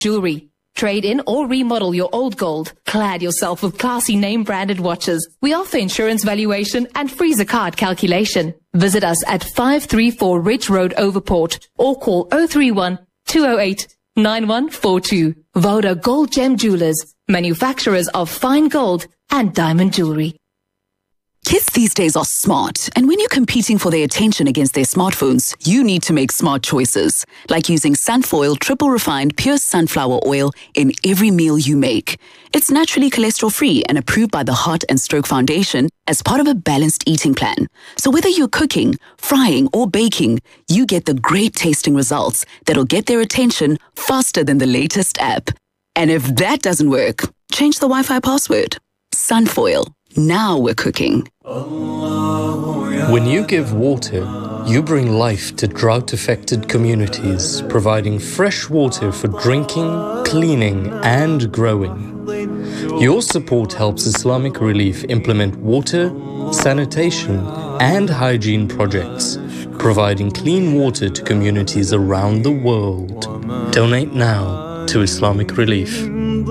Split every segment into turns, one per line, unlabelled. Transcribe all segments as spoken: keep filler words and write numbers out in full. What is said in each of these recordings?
Jewelry. Trade in or remodel your old gold. Clad yourself with classy name-branded watches. We offer insurance valuation and free zakat calculation. Visit us at five thirty-four Ridge Road, Overport, or call oh three one, two oh eight, nine one four two. Voda Gold Gem Jewelers, manufacturers of fine gold and diamond jewelry.
Kids these days are smart, and when you're competing for their attention against their smartphones, you need to make smart choices, like using Sunfoil triple refined pure sunflower oil in every meal you make. It's naturally cholesterol-free and approved by the Heart and Stroke Foundation as part of a balanced eating plan. So whether you're cooking, frying, or baking, you get the great tasting results that'll get their attention faster than the latest app. And if that doesn't work, change the Wi-Fi password. Sunfoil. Now we're cooking.
When you give water, you bring life to drought-affected communities, providing fresh water for drinking, cleaning, and growing. Your support helps Islamic Relief implement water, sanitation, and hygiene projects, providing clean water to communities around the world. Donate now to Islamic Relief.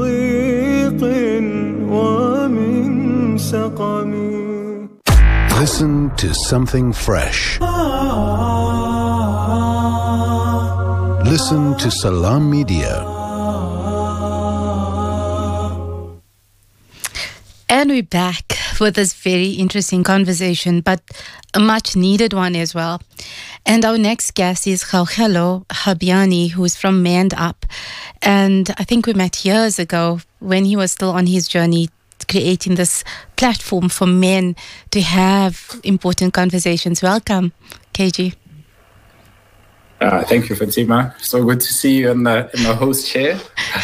Listen to something fresh. Listen to Salam Media.
And we're back with this very interesting conversation, but a much needed one as well. And our next guest is Khawkhelo Habiani, who is from Manned Up. And I think we met years ago when he was still on his journey creating this platform for men to have important conversations. Welcome, K G.
Uh, thank you, Fatima. So good to see you in the in the host chair.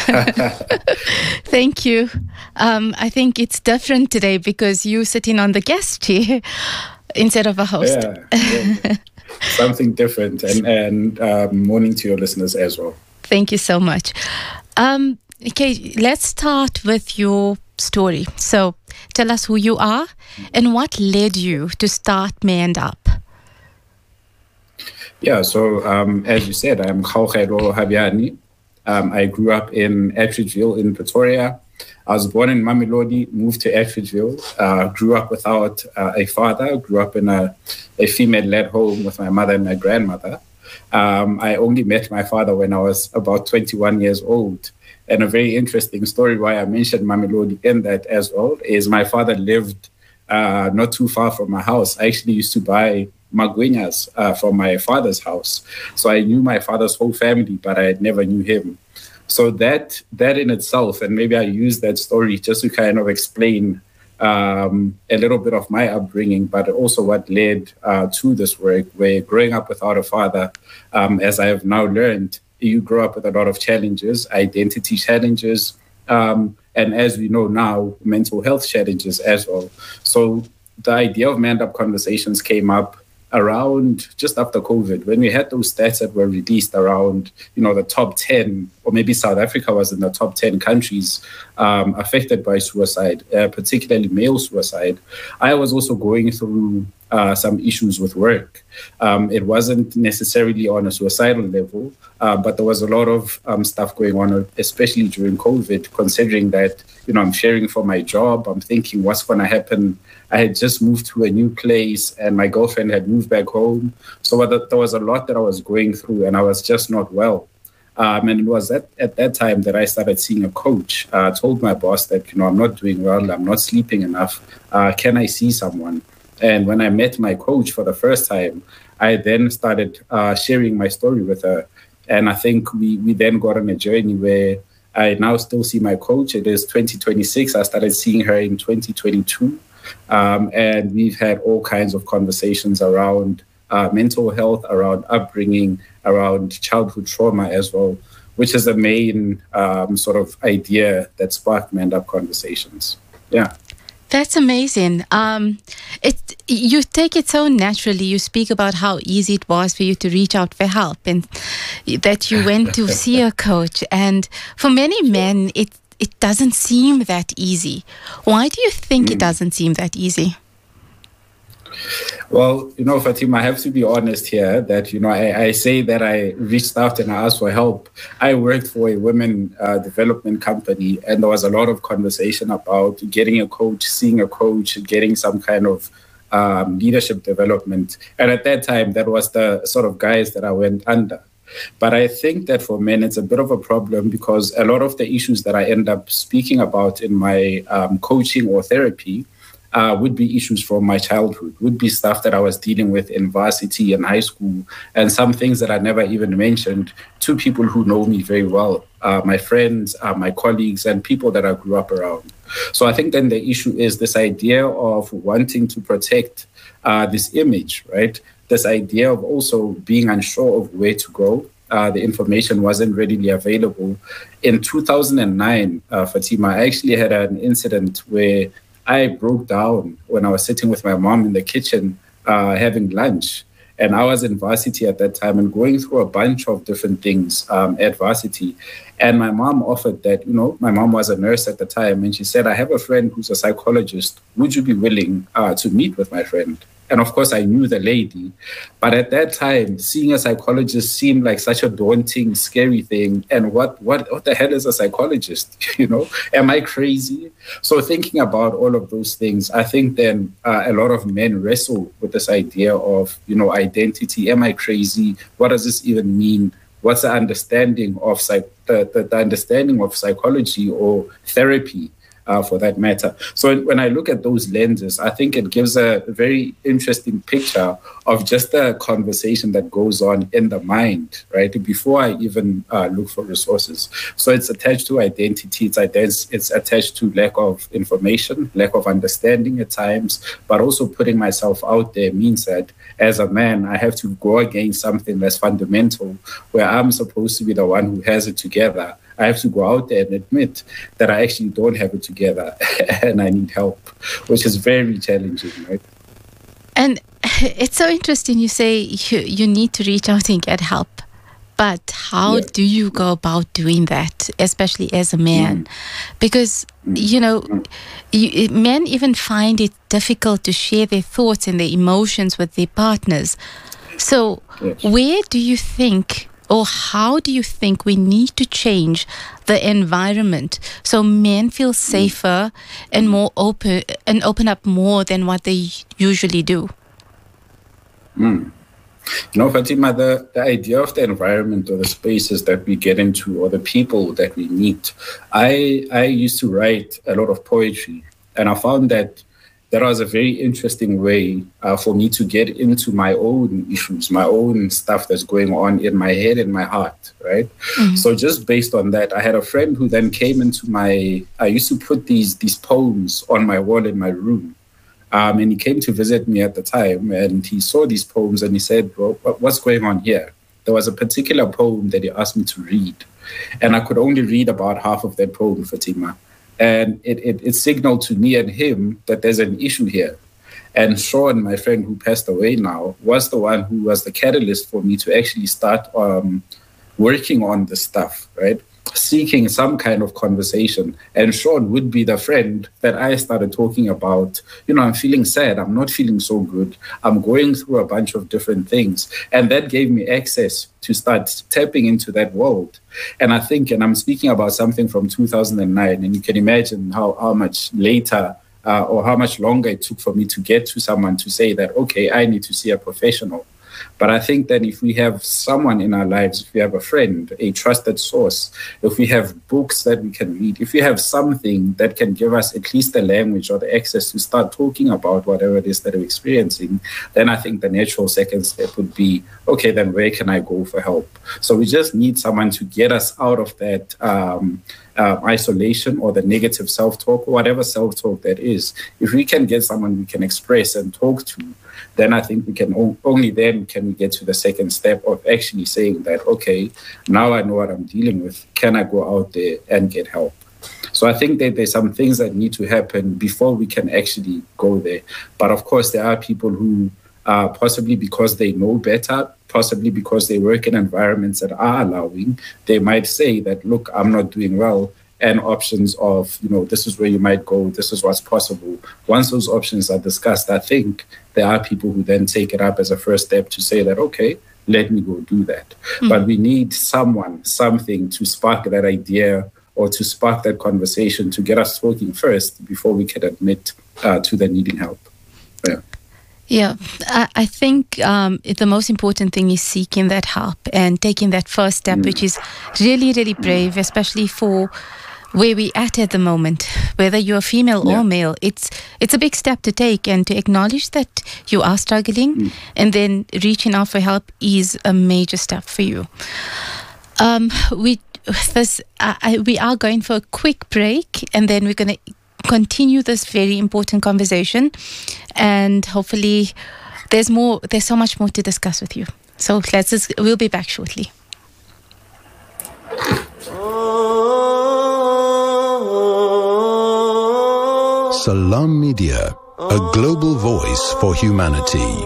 Thank you. Um, I think it's different today because you're sitting on the guest chair instead of a host.
Yeah, yeah. Something different. And, and um, morning to your listeners as well.
Thank you so much. Um, okay, let's start with your story. So tell us who you are and what led you to start Manned Up.
Yeah, so um, as you said, I'm Khawkhelo Habiani. Um, I grew up in Atteridgeville in Pretoria. I was born in Mamelodi, moved to Atteridgeville, uh, grew up without uh, a father, grew up in a, a female-led home with my mother and my grandmother. Um, I only met my father when I was about twenty-one years old. And a very interesting story why I mentioned Mamelodi in that as well is my father lived uh, not too far from my house. I actually used to buy magwinyas uh, from my father's house. So I knew my father's whole family, but I never knew him. So that that in itself, and maybe I use that story just to kind of explain um, a little bit of my upbringing, but also what led uh, to this work, where growing up without a father, um, as I have now learned, you grow up with a lot of challenges, identity challenges, um, and as we know now, mental health challenges as well. So the idea of Manned Up Conversations came up around just after COVID, when we had those stats that were released around, you know, the top ten, or maybe South Africa was in the top ten countries um, affected by suicide, uh, particularly male suicide. I was also going through uh, some issues with work. Um, it wasn't necessarily on a suicidal level, uh, but there was a lot of um, stuff going on, especially during COVID, considering that, you know, I'm sharing for my job. I'm thinking, what's going to happen? I had just moved to a new place and my girlfriend had moved back home. So there was a lot that I was going through and I was just not well. Um, and it was at, at that time that I started seeing a coach. I uh, told my boss that, you know, I'm not doing well. I'm not sleeping enough. Uh, can I see someone? And when I met my coach for the first time, I then started uh, sharing my story with her. And I think we, we then got on a journey where I now still see my coach. It is twenty twenty-six. I started seeing her in twenty twenty-two. Um, and we've had all kinds of conversations around uh, mental health, around upbringing, around childhood trauma as well, which is the main um, sort of idea that sparked Manned Up Conversations. Yeah.
That's amazing. Um, it you take it so naturally. You speak about how easy it was for you to reach out for help and that you went to see a coach. And for many men, it it doesn't seem that easy. Why do you think mm. it doesn't seem that easy?
Well, you know, Fatima, I have to be honest here that, you know, I, I say that I reached out and I asked for help. I worked for a women uh, development company, and there was a lot of conversation about getting a coach, seeing a coach, getting some kind of um, leadership development. And at that time, that was the sort of guys that I went under. But I think that for men, it's a bit of a problem because a lot of the issues that I end up speaking about in my um, coaching or therapy Uh, would be issues from my childhood, would be stuff that I was dealing with in varsity and high school, and some things that I never even mentioned to people who know me very well, uh, my friends, uh, my colleagues, and people that I grew up around. So I think then the issue is this idea of wanting to protect uh, this image, right? This idea of also being unsure of where to go. Uh, the information wasn't readily available. In two thousand nine, uh, Fatima, I actually had an incident where I broke down when I was sitting with my mom in the kitchen uh, having lunch. And I was in varsity at that time and going through a bunch of different things um, at varsity. And my mom offered that, you know, my mom was a nurse at the time. And she said, I have a friend who's a psychologist. Would you be willing uh, to meet with my friend? And of course, I knew the lady. But at that time, seeing a psychologist seemed like such a daunting, scary thing. And what what, what the hell is a psychologist? You know, am I crazy? So thinking about all of those things, I think then uh, a lot of men wrestle with this idea of, you know, identity. Am I crazy? What does this even mean? What's the understanding of psych- the, the, the understanding of psychology or therapy? Uh, for that matter. So when I look at those lenses, I think it gives a very interesting picture of just the conversation that goes on in the mind, right? Before I even uh, look for resources. So it's attached to identity, it's, ident- it's attached to lack of information, lack of understanding at times, but also putting myself out there means that as a man, I have to go against something that's fundamental, where I'm supposed to be the one who has it together. I have to go out there and admit that I actually don't have it together and I need help, which is very challenging, right?
And it's so interesting. You say you, you need to reach out and get help. But how yeah. do you go about doing that, especially as a man? Mm. Because, mm. you know, mm. you, men even find it difficult to share their thoughts and their emotions with their partners. So yes. where do you think... or how do you think we need to change the environment so men feel safer and more open and open up more than what they usually do?
Mm. You know, Fatima, the, the idea of the environment or the spaces that we get into or the people that we meet, I I used to write a lot of poetry, and I found that that was a very interesting way uh, for me to get into my own issues, my own stuff that's going on in my head and my heart, right? Mm-hmm. So just based on that, I had a friend who then came into my, I used to put these these poems on my wall in my room. Um, and he came to visit me at the time, and he saw these poems and he said, well, what's going on here? There was a particular poem that he asked me to read, and I could only read about half of that poem, Fatima. And it, it, it signaled to me and him that there's an issue here. And Sean, my friend who passed away now, was the one who was the catalyst for me to actually start um, working on this stuff, right? Seeking some kind of conversation. And Sean would be the friend that I started talking about. You know, I'm feeling sad. I'm not feeling so good. I'm going through a bunch of different things. And that gave me access to start tapping into that world. And I think, and I'm speaking about something from two thousand nine, and you can imagine how, how much later uh, or how much longer it took for me to get to someone to say that, okay, I need to see a professional. But I think that if we have someone in our lives, if we have a friend, a trusted source, if we have books that we can read, if we have something that can give us at least the language or the access to start talking about whatever it is that we're experiencing, then I think the natural second step would be, okay, then where can I go for help? So we just need someone to get us out of that um, uh, isolation or the negative self-talk or whatever self-talk that is. If we can get someone we can express and talk to, then I think we can o- only then can we get to the second step of actually saying that, okay, now I know what I'm dealing with. Can I go out there and get help? So I think that there's some things that need to happen before we can actually go there. But of course, there are people who uh, possibly because they know better, possibly because they work in environments that are allowing, they might say that, look, I'm not doing well. and options of, you know, this is where you might go, this is what's possible. Once those options are discussed, I think there are people who then take it up as a first step to say that, okay, let me go do that. Mm-hmm. But we need someone, something to spark that idea or to spark that conversation to get us talking first before we can admit uh, to the needing help. Yeah.
Yeah, I, I think um, the most important thing is seeking that help and taking that first step, mm. which is really, really brave, mm. especially for where we're at at the moment. Whether you're female yeah. or male, it's it's a big step to take, and to acknowledge that you are struggling mm. and then reaching out for help is a major step for you. Um, we this uh, I, we are going for a quick break, and then we're going to continue this very important conversation, and hopefully there's more there's so much more to discuss with you. So let's just, we'll be back shortly.
Salam Media, a global voice for humanity.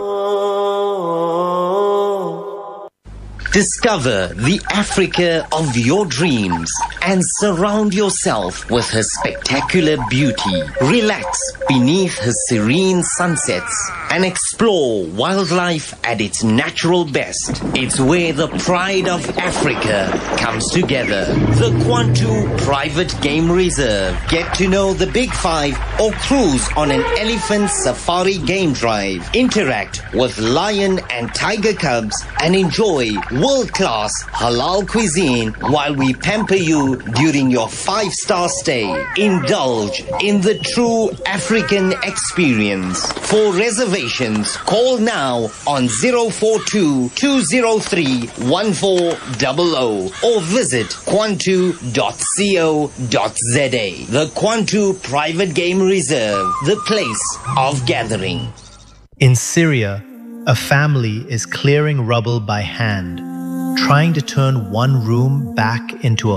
Discover the Africa of your dreams and surround yourself with her spectacular beauty. Relax beneath her serene sunsets and explore wildlife at its natural best. It's where the pride of Africa comes together. The Kwantu Private Game Reserve. Get to know the Big Five or cruise on an elephant safari game drive. Interact with lion and tiger cubs and enjoy world-class halal cuisine while we pamper you during your five-star stay. Indulge in the true African experience. For reservations, call now on zero four two, two zero three, one four zero zero or visit kwantu dot co dot za. The Kwantu Private Game Reserve, the place of gathering.
In Syria, a family is clearing rubble by hand, trying to turn one room back into a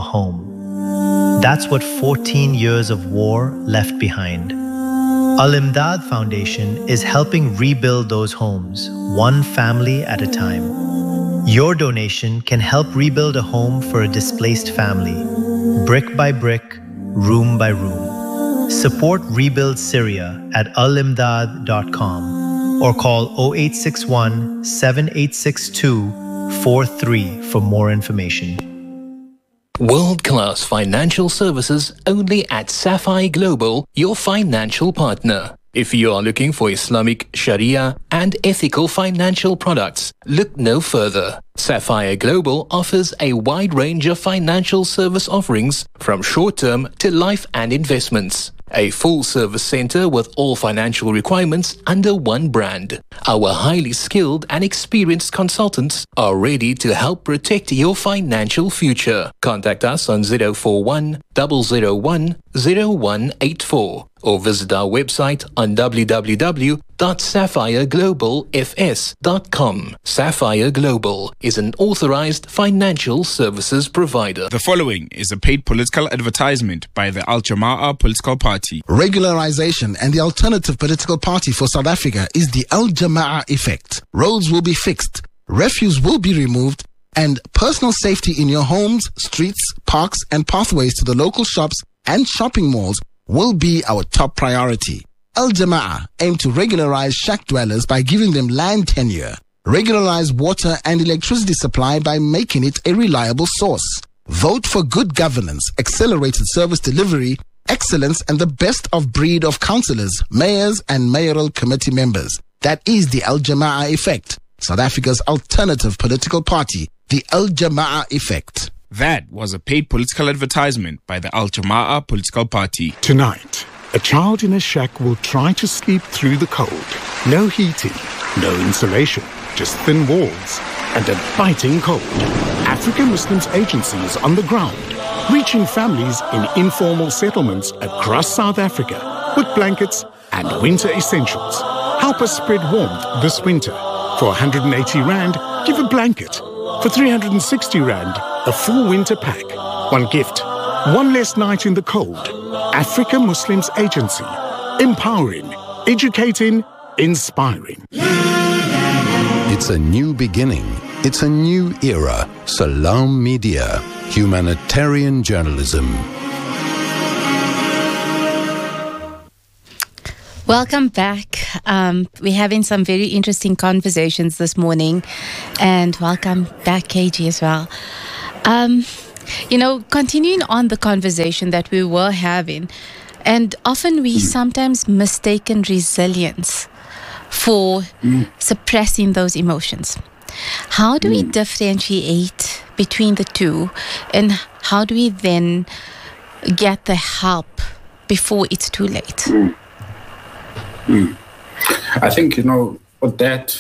home. That's what fourteen years of war left behind. Al-Imdad Foundation is helping rebuild those homes, one family at a time. Your donation can help rebuild a home for a displaced family, brick by brick, room by room. Support Rebuild Syria at al imdad dot com or call zero eight six one, seven eight six two, four three for more information.
World-class financial services only at Sapphire Global, your financial partner. If you are looking for Islamic, Sharia and ethical financial products, look no further. Sapphire Global offers a wide range of financial service offerings from short-term to life and investments. A full-service center with all financial requirements under one brand. Our highly skilled and experienced consultants are ready to help protect your financial future. Contact us on zero four one, zero zero one, zero one eight four or visit our website on w w w dot sapphire global f s dot com. Sapphire Global is an authorized financial services provider.
The following is a paid political advertisement by the Al Jama'ah Political Party.
Regularization and the alternative political party for South Africa is the Al Jama'ah effect. Roads will be fixed, refuse will be removed, and personal safety in your homes, streets, parks, and pathways to the local shops and shopping malls will be our top priority. Al Jama'ah aim to regularize shack dwellers by giving them land tenure, regularize water and electricity supply by making it a reliable source. Vote for good governance, accelerated service delivery, excellence, and the best of breed of councillors, mayors, and mayoral committee members. That is the Al Jama'ah effect, South Africa's alternative political party, the Al Jama'ah effect.
That was a paid political advertisement by the Al Jama'ah Political Party.
Tonight, a child in a shack will try to sleep through the cold. No heating, no insulation, just thin walls and a biting cold. African Muslims Agency is on the ground, reaching families in informal settlements across South Africa with blankets and winter essentials. Help us spread warmth this winter. For one hundred eighty rand, give a blanket. For three hundred sixty rand, a full winter pack. One gift, one less night in the cold. Africa Muslims Agency. Empowering, educating, inspiring.
It's a new beginning. It's a new era. Salam Media. Humanitarian journalism.
Welcome back. Um, we're having some very interesting conversations this morning, and welcome back, K G, as well. Um, you know, continuing on the conversation that we were having, and often we sometimes mistaken resilience for mm. suppressing those emotions. How do mm. we differentiate between the two, and how do we then get the help before it's too late?
Mm. Mm. I think, you know, with that,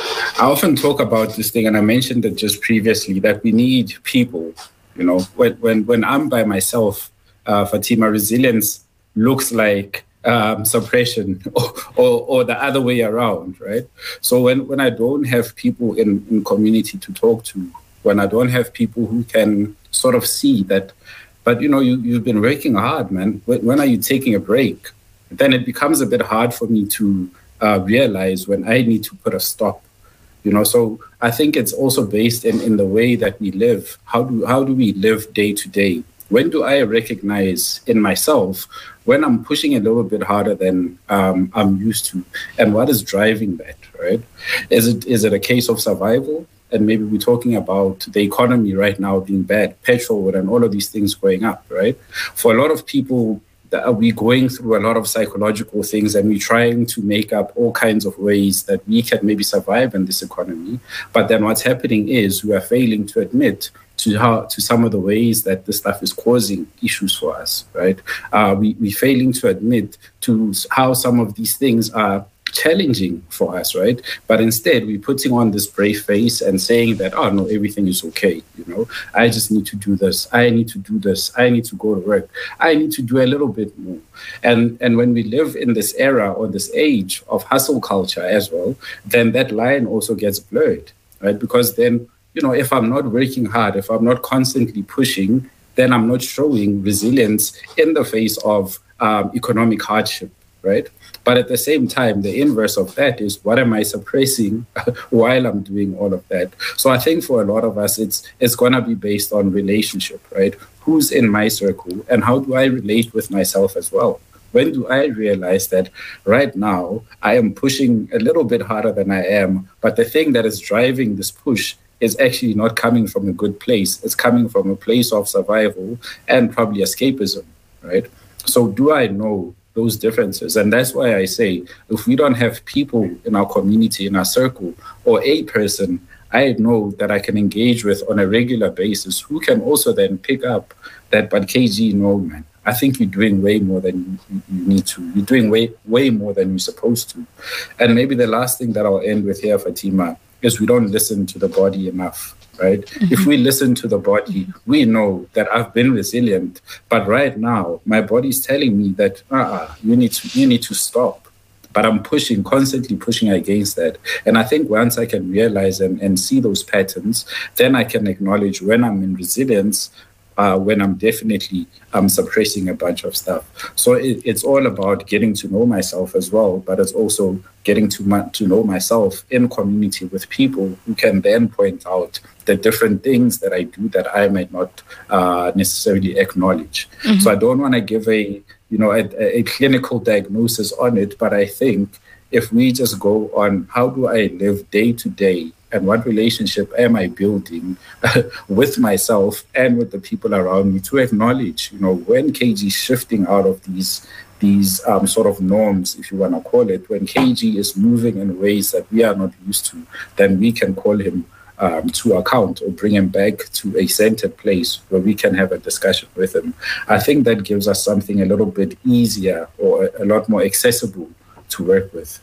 I often talk about this thing, and I mentioned it just previously, that we need people. You know, when when, when I'm by myself, uh, Fatima, resilience looks like um, suppression or, or, or the other way around, right? So when, when I don't have people in, in community to talk to, when I don't have people who can sort of see that, but, you know, you, you've been working hard, man. When, when are you taking a break? Then it becomes a bit hard for me to uh, realize when I need to put a stop. You know, so I think it's also based in, in the way that we live. How do how do we live day to day? When do I recognize in myself when I'm pushing a little bit harder than um, I'm used to, and what is driving that? Right? Is it is it a case of survival? And maybe we're talking about the economy right now being bad, petrol and all of these things going up. Right? For a lot of people, we're going through a lot of psychological things, and we're trying to make up all kinds of ways that we can maybe survive in this economy. But then what's happening is we are failing to admit to how to some of the ways that this stuff is causing issues for us, right? Uh, we, we're failing to admit to how some of these things are challenging for us, right? But instead, we're putting on this brave face and saying that, oh, no, everything is okay. You know, I just need to do this. I need to do this. I need to go to work. I need to do a little bit more. And, and when we live in this era or this age of hustle culture as well, then that line also gets blurred, right? Because then, you know, if I'm not working hard, if I'm not constantly pushing, then I'm not showing resilience in the face of um, economic hardship, right? But at the same time, the inverse of that is, what am I suppressing while I'm doing all of that? So I think for a lot of us, it's it's going to be based on relationship, right? Who's in my circle, and how do I relate with myself as well? When do I realize that right now I am pushing a little bit harder than I am, but the thing that is driving this push is actually not coming from a good place. It's coming from a place of survival and probably escapism, right? So do I know those differences? And that's why I say, if we don't have people in our community, in our circle, or a person I know that I can engage with on a regular basis, who can also then pick up that, but K G, no, man, I think you're doing way more than you, you need to. You're doing way, way more than you're supposed to. And maybe the last thing that I'll end with here, Fatima, is we don't listen to the body enough. Right? Mm-hmm. If we listen to the body, we know that I've been resilient, but right now my body's telling me that uh-uh, you need to you need to stop. But I'm pushing, constantly pushing against that. And I think once I can realize and, and see those patterns, then I can acknowledge when I'm in resilience, uh, when I'm definitely um, suppressing a bunch of stuff. So it, it's all about getting to know myself as well, but it's also getting to, my, to know myself in community with people who can then point out the different things that I do that I might not uh, necessarily acknowledge. Mm-hmm. So I don't want to give a, you know, a, a clinical diagnosis on it, but I think if we just go on how do I live day to day and what relationship am I building with myself and with the people around me, to acknowledge, you know, when K G is shifting out of these these um, sort of norms, if you want to call it, when K G is moving in ways that we are not used to, then we can call him Um, to account or bring him back to a centered place where we can have a discussion with him. I think that gives us something a little bit easier or a lot more accessible to work with.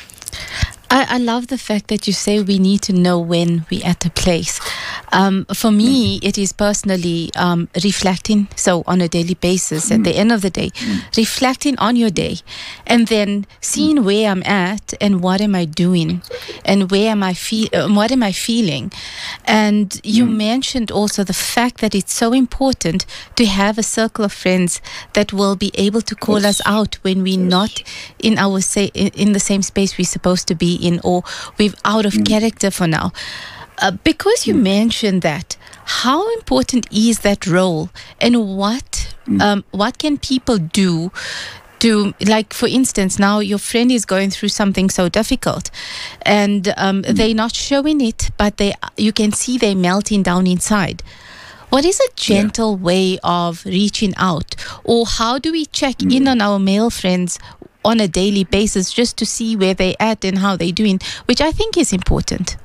I, I love the fact that you say we need to know when we're at a place. Um, for me, it is personally um, reflecting, so on a daily basis, at the end of the day, reflecting on your day, and then seeing where I'm at and what am I doing, and where am I feel, uh, what am I feeling. And you mentioned also the fact that it's so important to have a circle of friends that will be able to call us out when we're not in our say in the same space we're supposed to be in, or we're out of character for now. Uh, because you mentioned that, how important is that role, and what um, what can people do to, like, for instance, now your friend is going through something so difficult, and um, mm. they're not showing it, but they you can see they're melting down inside. What is a gentle yeah. way of reaching out, or how do we check mm. in on our male friends on a daily basis just to see where they're at and how they're doing, which I think is important?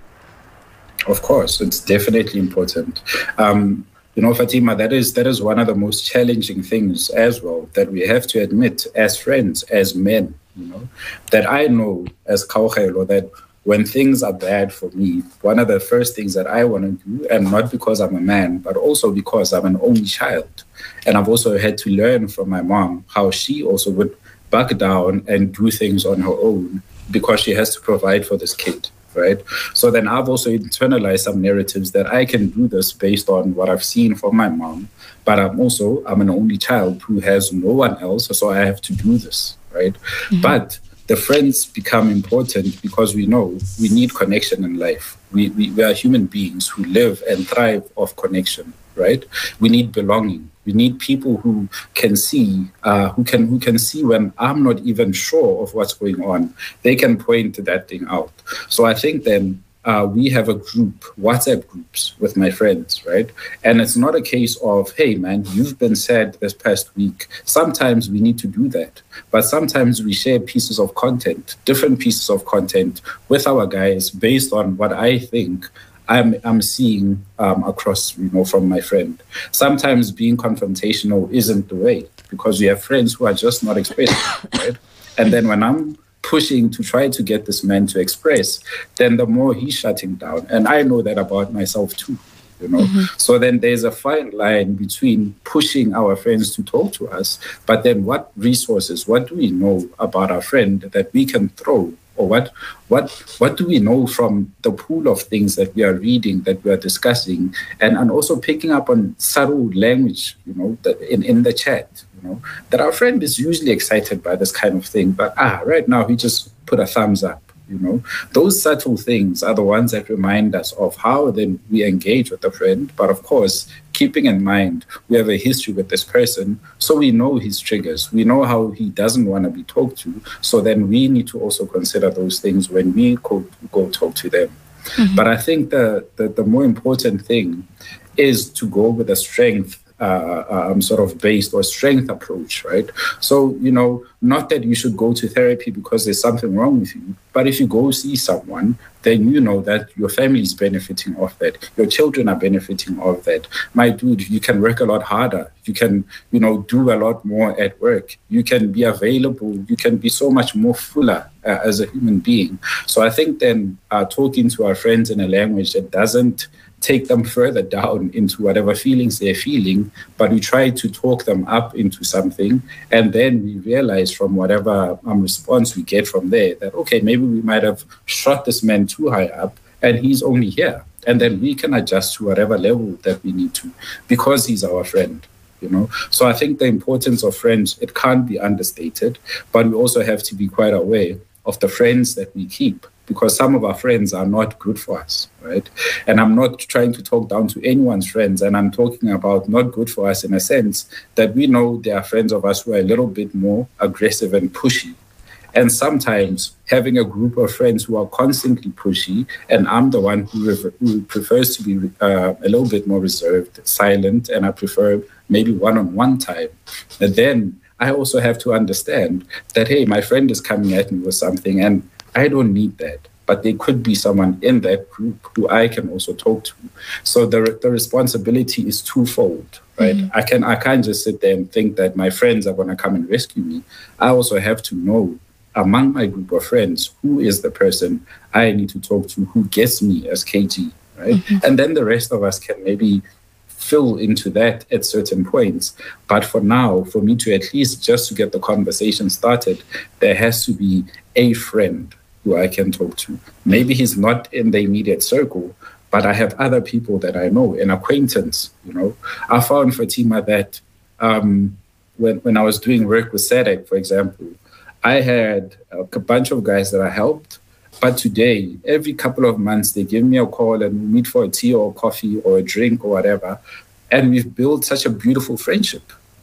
Of course, it's definitely important. Um, you know, Fatima, that is that is one of the most challenging things as well, that we have to admit as friends, as men, you know, that I know as Kaugelo that when things are bad for me, one of the first things that I want to do, and not because I'm a man, but also because I'm an only child. And I've also had to learn from my mom how she also would back down and do things on her own because she has to provide for this kid. Right. So then I've also internalized some narratives that I can do this based on what I've seen from my mom. But I'm also, I'm an only child who has no one else. So I have to do this. Right. Mm-hmm. But the friends become important because we know we need connection in life. We, we, we are human beings who live and thrive off connection. Right. We need belonging. We need people who can see, uh, who can who can see when I'm not even sure of what's going on. They can point to that thing out. So I think then uh, we have a group, WhatsApp groups with my friends, right? And it's not a case of, hey, man, you've been sad this past week. Sometimes we need to do that. But sometimes we share pieces of content, different pieces of content with our guys based on what I think I'm I'm seeing um, across, you know, from my friend. Sometimes being confrontational isn't the way because we have friends who are just not expressing, right? And then when I'm pushing to try to get this man to express, then the more he's shutting down. And I know that about myself too, you know. Mm-hmm. So then there's a fine line between pushing our friends to talk to us, but then what resources, what do we know about our friend that we can throw? Or what what what do we know from the pool of things that we are reading, that we are discussing, and, and also picking up on subtle language, you know, that in, in the chat, you know, that our friend is usually excited by this kind of thing, but ah, right now he just put a thumbs up, you know. Those subtle things are the ones that remind us of how then we engage with a friend, but of course, keeping in mind we have a history with this person, so we know his triggers. We know how he doesn't want to be talked to. So then we need to also consider those things when we go, go talk to them. Mm-hmm. But I think the, the, the more important thing is to go with a strength Uh, um, sort of based or strength approach, right? So, you know, not that you should go to therapy because there's something wrong with you, but if you go see someone, then you know that your family is benefiting off that. Your children are benefiting off that. My dude, you can work a lot harder. You can, you know, do a lot more at work. You can be available. You can be so much more fuller uh, as a human being. So I think then uh, talking to our friends in a language that doesn't take them further down into whatever feelings they're feeling, but we try to talk them up into something. And then we realize from whatever um, response we get from there that, okay, maybe we might have shot this man too high up and he's only here. And then we can adjust to whatever level that we need to because he's our friend, you know. So I think the importance of friends, it can't be understated, but we also have to be quite aware of the friends that we keep, because some of our friends are not good for us, right? And I'm not trying to talk down to anyone's friends, and I'm talking about not good for us in a sense that we know there are friends of us who are a little bit more aggressive and pushy. And sometimes having a group of friends who are constantly pushy, and I'm the one who, re- who prefers to be uh, a little bit more reserved, silent, and I prefer maybe one-on-one time, and then I also have to understand that, hey, my friend is coming at me with something, and I don't need that, but there could be someone in that group who I can also talk to. So the the responsibility is twofold, right? Mm-hmm. I can I can't just sit there and think that my friends are going to come and rescue me. I also have to know among my group of friends who is the person I need to talk to, who gets me as K G, right? Mm-hmm. And then the rest of us can maybe fill into that at certain points. But for now, for me to at least just to get the conversation started, there has to be a friend who I can talk to. Maybe he's not in the immediate circle, but I have other people that I know, an acquaintance, you know. I found, Fatima, that um, when, when I was doing work with S A D C, for example, I had a bunch of guys that I helped, but today, every couple of months, they give me a call and we meet for a tea or a coffee or a drink or whatever, and we've built such a beautiful friendship.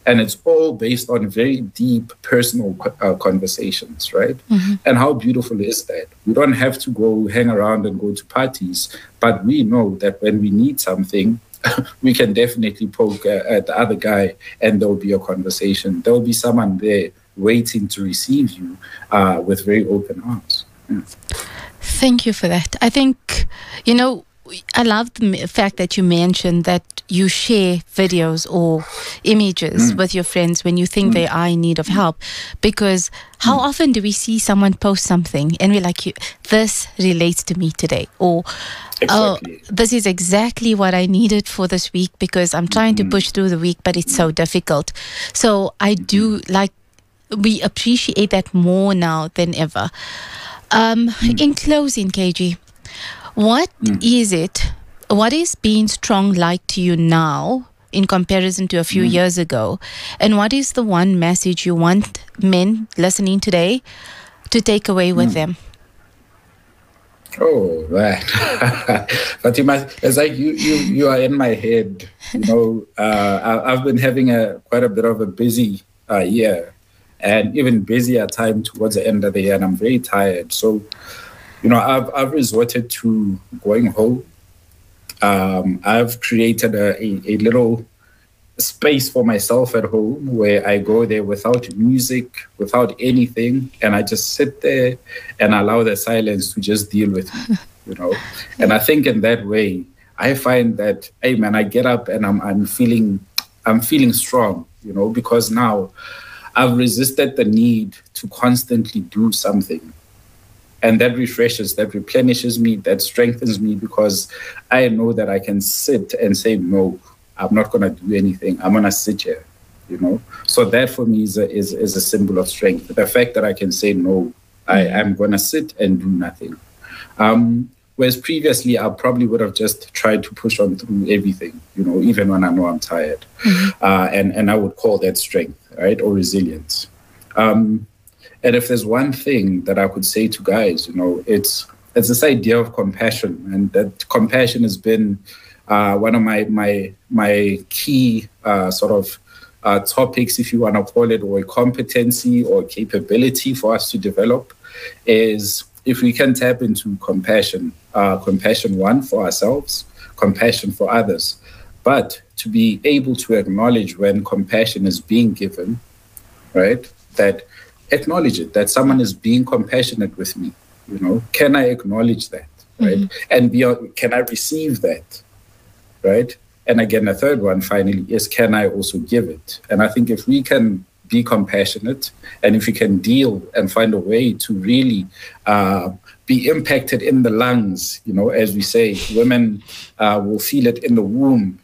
And it's all based on very deep personal uh, conversations, right?
Mm-hmm.
And how beautiful is that? We don't have to go hang around and go to parties, but we know that when we need something, we can definitely poke uh, at the other guy and there'll be a conversation. There'll be someone there waiting to receive you uh, with very open arms. Yeah.
Thank you for that. I think, you know, I love the fact that you mentioned that you share videos or images mm. with your friends when you think mm. they are in need of help. Because how mm. often do we see someone post something and we're like, this relates to me today? Or,
exactly.
oh, this is exactly what I needed for this week because I'm trying mm. to push through the week, but it's so difficult. So I do like, we appreciate that more now than ever. Um, mm. In closing, K G, what mm. is it, what is being strong like to you now in comparison to a few mm. years ago? And what is the one message you want men listening today to take away with mm. them?
Oh, man. Fatima, it's like you, you, you are in my head. You know, uh, I, I've been having a quite a bit of a busy uh, year and even busier time towards the end of the year, and I'm very tired. So, you know, I've, I've resorted to going home. Um, I've created a, a, a little space for myself at home where I go there without music, without anything, and I just sit there and allow the silence to just deal with me, you know. And I think in that way, I find that, hey man, I get up and I'm I'm feeling I'm feeling strong, you know, because now I've resisted the need to constantly do something. And that refreshes, that replenishes me, that strengthens me, because I know that I can sit and say, no, I'm not going to do anything. I'm going to sit here, you know. So that for me is a, is, is a symbol of strength. The fact that I can say, no, I am going to sit and do nothing. Um, whereas previously, I probably would have just tried to push on through everything, you know, even when I know I'm tired. Mm-hmm. uh, and, and I would call that strength, right, or resilience. Um, And if there's one thing that I could say to guys, you know, it's it's this idea of compassion, and that compassion has been uh, one of my my my key uh, sort of uh, topics, if you want to call it, or a competency or capability for us to develop. Is if we can tap into compassion, uh, compassion one for ourselves, compassion for others, but to be able to acknowledge when compassion is being given, right? That acknowledge it, that someone is being compassionate with me, you know, can I acknowledge that, right? Mm-hmm. And beyond, can I receive that, right? And again, the third one finally is, can I also give it? And I think if we can be compassionate and if we can deal and find a way to really uh, be impacted in the lungs, you know, as we say, women uh, will feel it in the womb.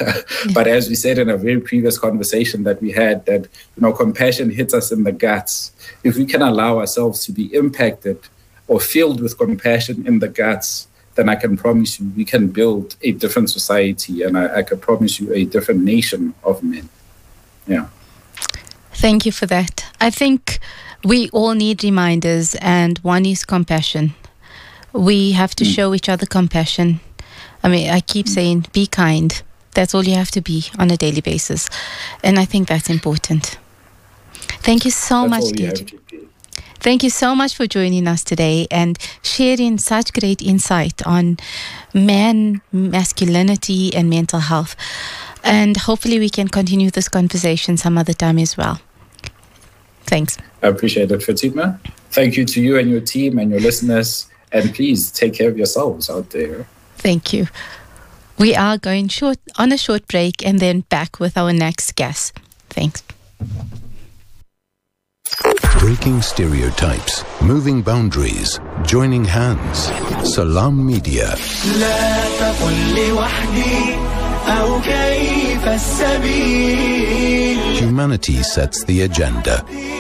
But as we said in a very previous conversation that we had, that, you know, compassion hits us in the guts. If we can allow ourselves to be impacted or filled with compassion in the guts, then I can promise you we can build a different society, and I, I can promise you a different nation of men. Yeah.
Thank you for that. I think we all need reminders, and one is compassion. We have to mm. show each other compassion. I mean, I keep mm. saying, be kind. That's all you have to be on a daily basis. And I think that's important. Thank you so
that's
much, K G. Thank you so much for joining us today and sharing such great insight on man, masculinity, and mental health. And hopefully we can continue this conversation some other time as well. Thanks.
I appreciate it, Fatima. Thank you to you and your team and your listeners. And please take care of yourselves out there.
Thank you. We are going short on a short break and then back with our next guest. Thanks.
Breaking stereotypes, moving boundaries, joining hands. Salam Media. Humanity sets the agenda.